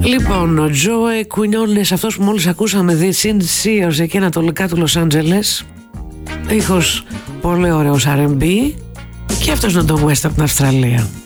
Λοιπόν, ο Joe Quinones, αυτός που μόλις ακούσαμε, The Sincers, εκεί ανατολικά του Λος Άντζελες. Ήχος πολύ ωραίος R&B. Και αυτός είναι το West από την Αυστραλία.